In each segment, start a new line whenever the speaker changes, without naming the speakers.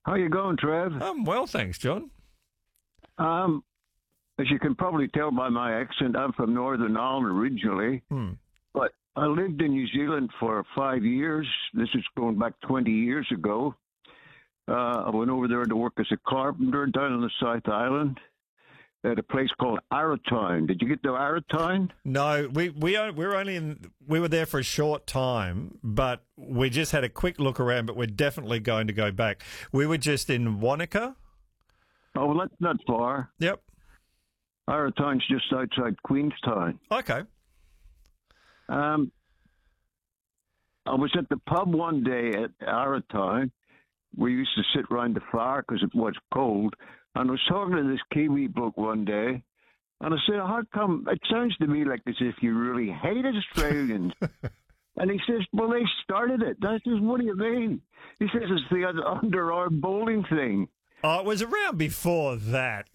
How you going, Trev?
Well, thanks, John.
Um, as you can probably tell by my accent, I'm from Northern Ireland originally, but I lived in New Zealand for 5 years. This is going back 20 years ago. I went over there to work as a carpenter down on the South Island at a place called Arrowtown. Did you get to Arrowtown?
No, we were there for a short time, but we just had a quick look around. But we're definitely going to go back. We were just in Wanaka.
Oh, well, that's not far.
Yep.
Arrowtown's just outside Queenstown.
Okay.
I was at the pub one day at Arrowtown. We used to sit round the fire because it was cold. And I was talking to this Kiwi bloke one day, and I said, how come, it sounds to me like as if you really hate Australians. And he says, well, they started it. I says, what do you mean? He says, it's the underarm bowling thing.
Oh, it was around before that.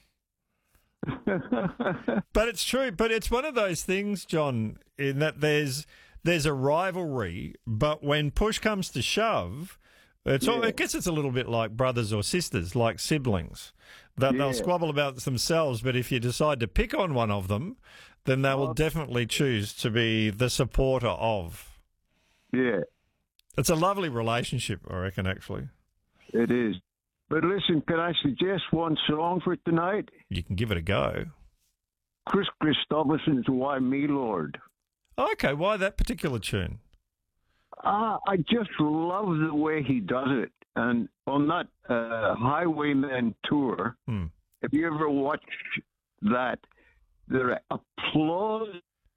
But it's true. But it's one of those things, John, in that there's a rivalry, but when push comes to shove, I guess it's a little bit like brothers or sisters, like siblings. They'll squabble about themselves, but if you decide to pick on one of them, then they will definitely choose to be the supporter of.
Yeah.
It's a lovely relationship, I reckon, actually.
It is. But listen, can I suggest one song for tonight?
You can give it a go.
Chris Christopherson's Why Me, Lord.
Okay, why that particular tune?
I just love the way he does it. And on that Highwayman tour, if you ever watch that, the applause,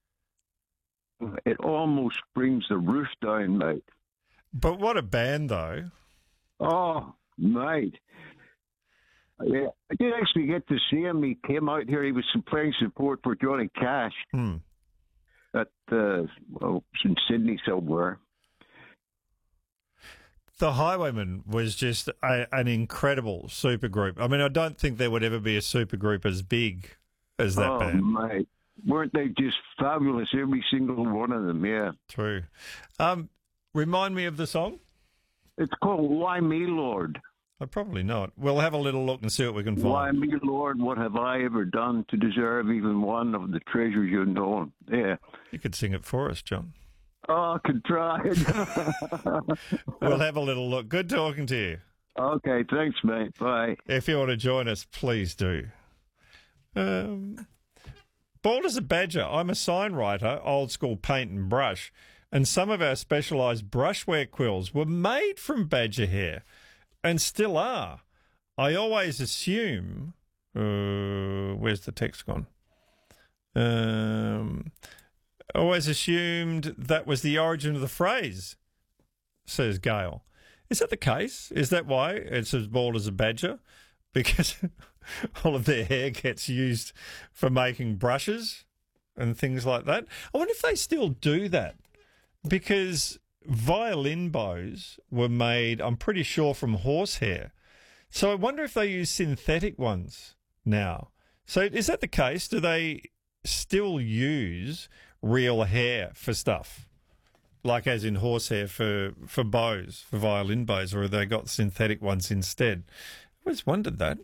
it almost brings the roof down, mate.
But what a band, though.
Oh, mate. Yeah, I did actually get to see him. He came out here. He was playing support for Johnny Cash at, in Sydney somewhere.
The Highwaymen was just an incredible supergroup. I mean, I don't think there would ever be a supergroup as big as that band.
Oh, mate. Weren't they just fabulous, every single one of them, yeah.
True. Remind me of the song?
It's called Why Me, Lord.
I probably know it. We'll have a little look and see what we can find.
Why me, Lord, what have I ever done to deserve even one of the treasures you know? Yeah.
You could sing it for us, John.
Oh, I could try.
We'll have a little look. Good talking to you.
Okay, thanks, mate. Bye.
If you want to join us, please do. Bald as a badger. I'm a sign writer, old school paint and brush, and some of our specialised brushwear quills were made from badger hair and still are. I always assume... where's the text gone? Always assumed that was the origin of the phrase, says Gail. Is that the case? Is that why it's as bald as a badger? Because all of their hair gets used for making brushes and things like that. I wonder if they still do that, because violin bows were made, I'm pretty sure, from horsehair. So I wonder if they use synthetic ones now. So is that the case? Do they still use real hair for stuff, like as in horsehair for bows, for violin bows, or have they got synthetic ones instead? I always wondered that.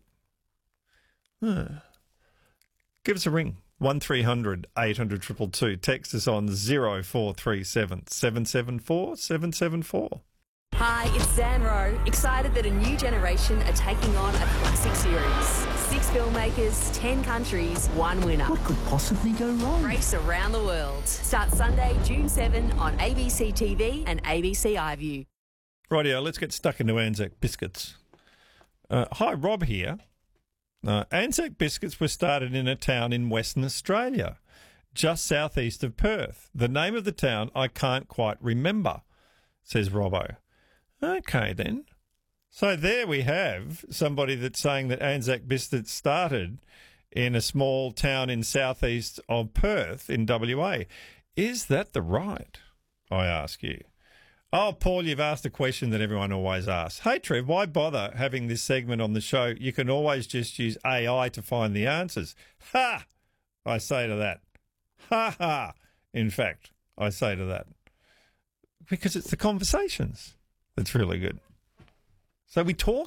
Give us a ring, 1300 800 222. Text us on 0437 774 774.
Hi, it's Sam Rowe. Excited that a new generation are taking on a classic series. 6 filmmakers, 10 countries, 1 winner.
What could possibly go wrong?
Race around the world. Starts Sunday, June 7 on ABC TV and ABC iView.
Rightio, let's get stuck into Anzac Biscuits. Hi, Rob here. Anzac Biscuits were started in a town in Western Australia, just southeast of Perth. The name of the town I can't quite remember, says Robbo. Okay, then. So there we have somebody that's saying that Anzac Biscuits started in a small town in southeast of Perth in WA. Is that the right? I ask you. Oh, Paul, you've asked a question that everyone always asks. Hey, Trev, why bother having this segment on the show? You can always just use AI to find the answers. Ha! I say to that. Ha ha! In fact, I say to that. Because it's the conversations that's really good. So we talk